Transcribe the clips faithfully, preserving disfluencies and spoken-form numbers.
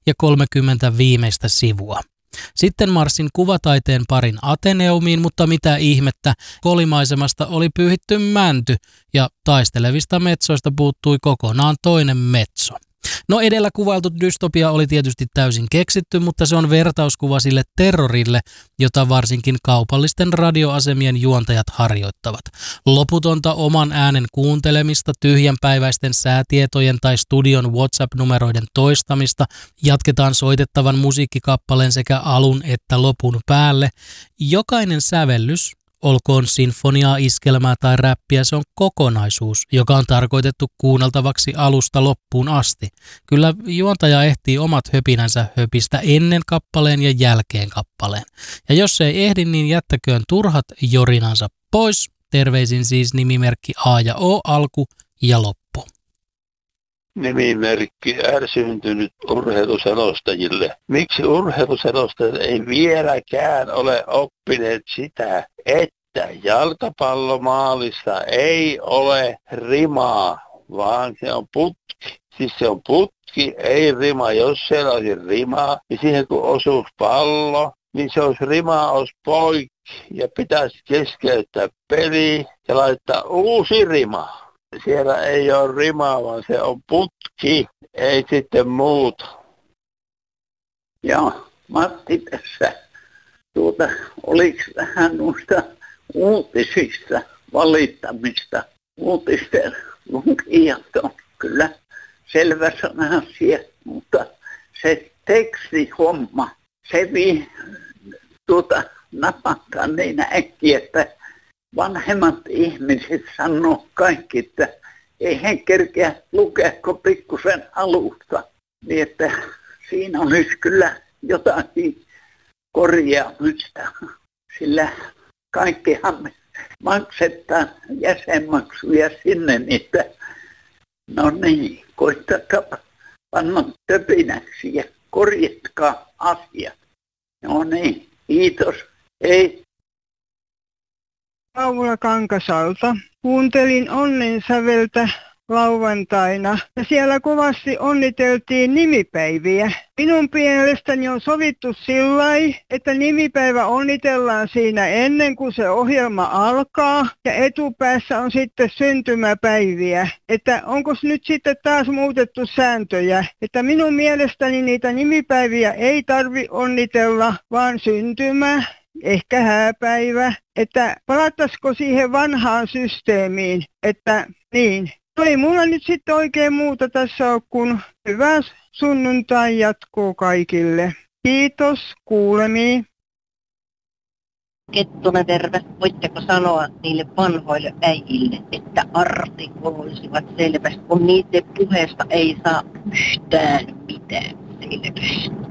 ja kolmekymmentä viimeistä sivua. Sitten marssin kuvataiteen parin Ateneumiin, mutta mitä ihmettä, kolimaisemasta oli pyyhitty mänty ja taistelevista metsoista puuttui kokonaan toinen metso. No edellä kuvailtu dystopia oli tietysti täysin keksitty, mutta se on vertauskuva sille terrorille, jota varsinkin kaupallisten radioasemien juontajat harjoittavat. Loputonta oman äänen kuuntelemista, tyhjänpäiväisten säätietojen tai studion WhatsApp-numeroiden toistamista, jatketaan soitettavan musiikkikappaleen sekä alun että lopun päälle. Jokainen sävellys, olkoon sinfoniaa, iskelmää tai räppiä, se on kokonaisuus, joka on tarkoitettu kuunneltavaksi alusta loppuun asti. Kyllä juontaja ehtii omat höpinänsä höpistä ennen kappaleen ja jälkeen kappaleen. Ja jos se ei ehdi, niin jättäköön turhat jorinansa pois. Terveisin siis nimimerkki A ja O, alku ja loppu. Nimimerkki ärsyntynyt urheiluselostajille. Miksi urheiluselostajat ei vieläkään ole oppineet sitä, että jalkapallomaalissa ei ole rimaa, vaan se on putki. Siis se on putki, ei rima. Jos siellä olisi rimaa, niin siihen kun osuisi pallo, niin se olisi rima, olisi poikki ja pitäisi keskeyttää peli ja laittaa uusi rima. Siellä ei ole rimaa, vaan se on putki, ei sitten muuta. Joo, Matti tässä. Tuota, oliko vähän noista uutisista valittamista? Uutisten lukijat on kyllä selvässä asia, mutta se tekstihomma, se vi, tuota, napattaa niin äkkiä, että vanhemmat ihmiset sanoo kaikki, että ei he kerkeä lukea kuin pikkusen alusta. Niin että siinä olisi kyllä jotakin korjaamista, sillä kaikkihan maksetaan jäsenmaksuja sinne niitä. No niin, koittakaa panna töpinäksi ja korjatkaa asiat. No niin, kiitos. Hei. Paula Kankasalta. Kuuntelin Onnen säveltä lauantaina ja siellä kovasti onniteltiin nimipäiviä. Minun mielestäni on sovittu sillä lailla, että nimipäivä onnitellaan siinä ennen kuin se ohjelma alkaa ja etupäässä on sitten syntymäpäiviä. Että onko nyt sitten taas muutettu sääntöjä, että minun mielestäni niitä nimipäiviä ei tarvi onnitella, vaan syntymä. Ehkä hääpäivä, että palattaisiko siihen vanhaan systeemiin, että niin. Ei mulla nyt sitten oikein muuta tässä ole, kun hyvää sunnuntai jatkuu kaikille. Kiitos, kuulemiin. Kettunen terve. Voitteko sanoa niille vanhoille äijille, että artikuloisivat selvästi, kun niiden puheesta ei saa yhtään mitään selvästi.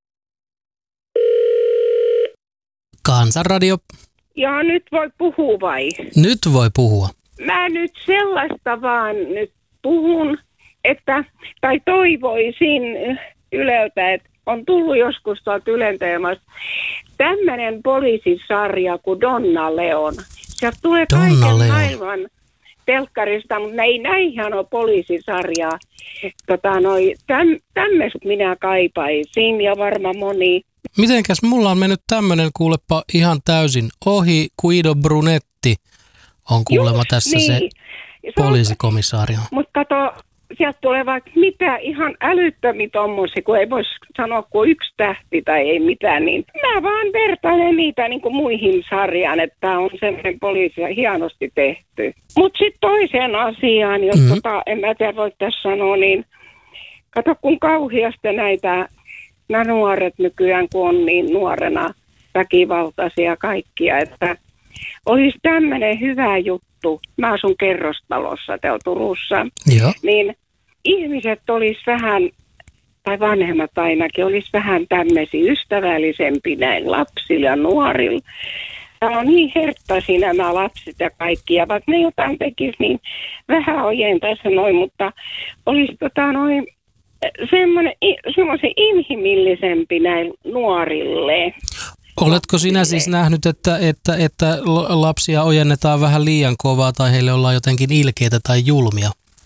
Kansanradio. Joo, nyt voi puhua vai? Nyt voi puhua. Mä nyt sellaista vaan nyt puhun, että, tai toivoisin Yleltä, että on tullut joskus tuolta Ylen teemasta tämmöinen poliisisarja kuin Donna Leon. Sieltä tulee Donna kaiken Leon. maailman telkkarista, mutta ne ei näihin ole poliisisarjaa. Tota, noi, täm, tämmöistä minä kaipaisin ja varmaan moni. Mitenkäs mulla on mennyt tämmönen kuulepa ihan täysin ohi. Guido Brunetti on kuulemma Just tässä niin. se poliisikomisaario. Mutta kato, sieltä tulee vaikka mitä ihan älyttömiä tommosia, kun ei voisi sanoa kuin yksi tähti tai ei mitään, niin mä vaan vertailen niitä niin kuin muihin sarjaan, että on semmoinen poliisi hienosti tehty. Mutta sitten toiseen asiaan, jos mm-hmm. tota, en mä tiedä voi tässä sanoa, niin kato kun kauheasti näitä nämä nuoret nykyään, kun on niin nuorena väkivaltaisia kaikkia, että olisi tämmöinen hyvä juttu. Mä asun kerrostalossa täällä Turussa. Joo. Niin ihmiset olisi vähän, tai vanhemmat ainakin, olisi vähän tämmöisiä ystävällisempi näin lapsilla ja nuorilla. Täällä on niin herttaisia nämä lapset ja kaikki, ja vaikka ne jotain tekisi, niin vähän ojen tässä noin, mutta olisi tota noin semmoisen inhimillisempi näin nuorille. Oletko sinä siis nähnyt, että, että, että lapsia ojennetaan vähän liian kovaa tai heille ollaan jotenkin ilkeitä tai julmia?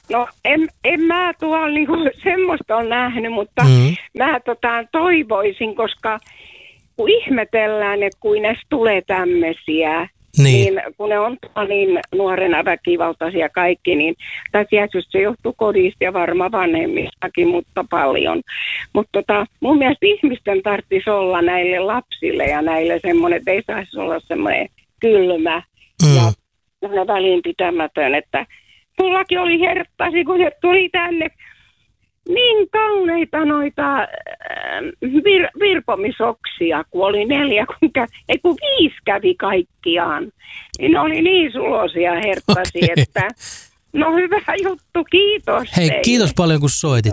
No en, en mä tuolla niinku semmoista ole nähnyt, mutta mm. mä tota toivoisin, koska kun ihmetellään, että kuin edes tulee tämmöisiä, niin. niin kun ne on niin nuorena väkivaltaisia kaikki, niin tai tietysti se johtuu kodista ja varmaan vanhemmistakin, mutta paljon. Mutta tota, mun mielestä ihmisten tarvitsisi olla näille lapsille ja näille semmoinen, että ei saisi olla semmoinen kylmä mm. ja semmoinen välinpitämätön, että mullakin oli herttasi, kun se tuli tänne niin kauneita noita äh, vir- virpomisoksia, kun oli neljä, kun kä- ei kun viisi kävi kaikkiaan. Niin ne oli niin sulosia herttasi, okay. Että no hyvä juttu, kiitos. Hei, teille. Kiitos paljon kun soitit.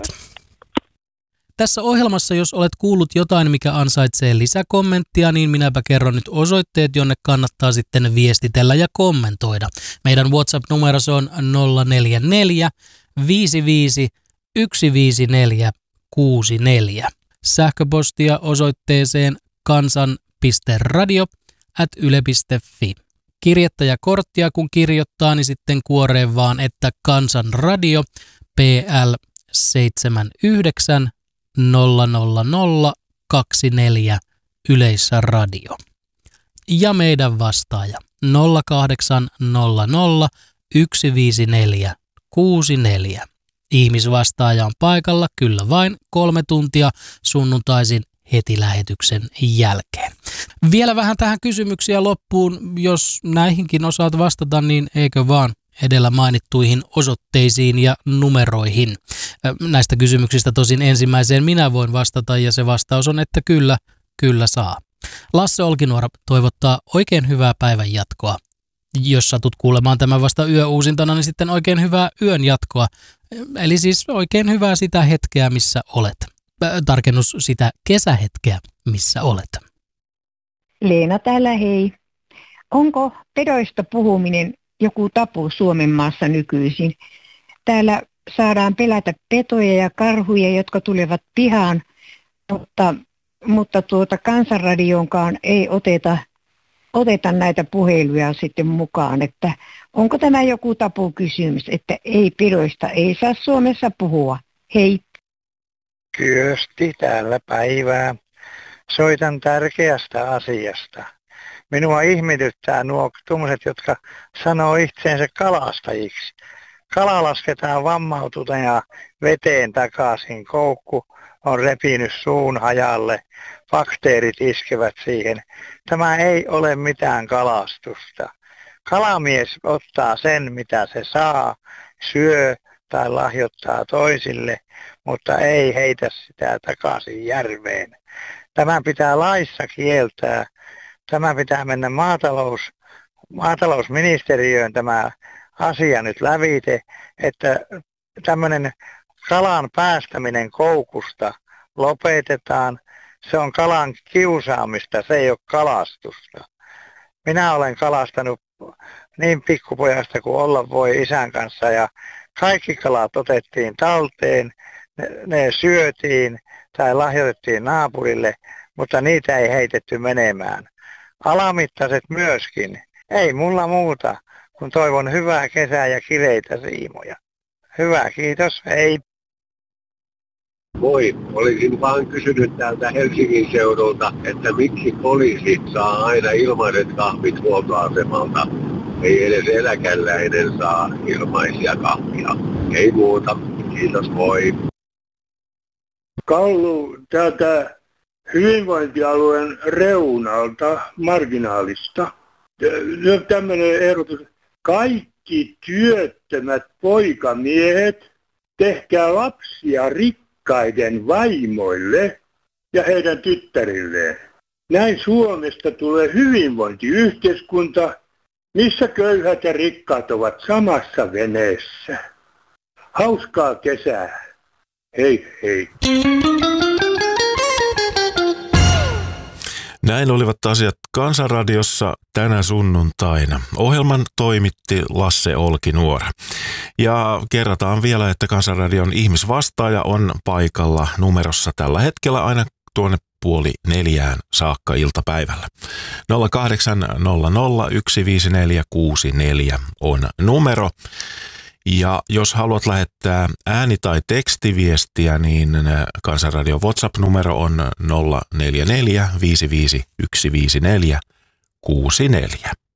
Tässä ohjelmassa, jos olet kuullut jotain, mikä ansaitsee lisäkommenttia, niin minäpä kerron nyt osoitteet, jonne kannattaa sitten viestitellä ja kommentoida. Meidän WhatsApp-numero on nolla neljä neljä viisi viisi yksi viisi neljä kuusi neljä. Sähköpostia osoitteeseen kansan piste radio ät yle piste fi. Kirjettäjäkorttia kun kirjoittaa, niin sitten kuoreen vaan, että Kansan radio P L seitsemän yhdeksän nolla nolla nolla kaksi neljä Yleisradio. Ja meidän vastaaja nolla kahdeksan nolla nolla yksi viisi neljä kuusi neljä. Ihmisvastaaja on paikalla kyllä vain kolme tuntia sunnuntaisin heti lähetyksen jälkeen. Vielä vähän tähän kysymyksiä loppuun. Jos näihinkin osaat vastata, niin eikö vaan edellä mainittuihin osoitteisiin ja numeroihin. Näistä kysymyksistä tosin ensimmäiseen minä voin vastata ja se vastaus on, että kyllä, kyllä saa. Lasse Olkinuora toivottaa oikein hyvää päivän jatkoa. Jos satut kuulemaan tämän vasta yöuusintana, niin sitten oikein hyvää yön jatkoa. Eli siis oikein hyvää sitä hetkeä, missä olet. Tarkennus sitä kesähetkeä, missä olet. Leena täällä, hei. Onko pedoista puhuminen joku tabu Suomen maassa nykyisin? Täällä saadaan pelätä petoja ja karhuja, jotka tulevat pihaan, mutta, mutta tuota Kansanradionkaan ei oteta, oteta näitä puheluja sitten mukaan. Että onko tämä joku tabukysymys, että ei pedoista ei saa Suomessa puhua? Hei. Kyösti täällä päivää. Soitan tärkeästä asiasta. Minua ihmetyttää nuo tuommoiset, jotka sanoo itseensä kalastajiksi. Kala lasketaan vammautuneena veteen takaisin. Koukku on repinyt suun hajalle. Bakteerit iskevät siihen. Tämä ei ole mitään kalastusta. Kalamies ottaa sen, mitä se saa, syö tai lahjoittaa toisille, mutta ei heitä sitä takaisin järveen. Tämä pitää laissa kieltää. Tämä pitää mennä maatalous, maatalousministeriöön tämä asia nyt lävite, että tämmöinen kalan päästäminen koukusta lopetetaan. Se on kalan kiusaamista, se ei ole kalastusta. Minä olen kalastanut niin pikkupojasta kuin olla voi isän kanssa ja kaikki kalat otettiin talteen, ne, ne syötiin tai lahjoitettiin naapurille, mutta niitä ei heitetty menemään. Alamittaiset myöskin. Ei mulla muuta, kun toivon hyvää kesää ja kireitä siimoja. Hyvä, kiitos, hei. Moi, olisin vaan kysynyt täältä Helsingin seudulta, että miksi poliisi saa aina ilmaiset kahvit huoltoasemalta. Ei edes eläkeläinen saa ilmaisia kahvia. Ei muuta, kiitos, moi. Kallu täältä hyvinvointialueen reunalta, marginaalista. Nyt tämmöinen ehdotus. Kaikki työttömät poikamiehet, tehkää lapsia rikkaiden vaimoille ja heidän tyttärilleen. Näin Suomesta tulee hyvinvointiyhteiskunta, missä köyhät ja rikkaat ovat samassa veneessä. Hauskaa kesää. Hei hei. Näin olivat asiat Kansanradiossa tänä sunnuntaina. Ohjelman toimitti Lasse Olkinuora. Ja kerrataan vielä, että Kansanradion ihmisvastaaja on paikalla numerossa tällä hetkellä aina tuonne puoli neljään saakka iltapäivällä. nolla kahdeksan nolla nolla yksi viisi neljä kuusi neljä on numero. Ja jos haluat lähettää ääni- tai tekstiviestiä, niin Kansanradion WhatsApp-numero on nolla neljä neljä viisi viisi yksi viisi neljä kuusi neljä.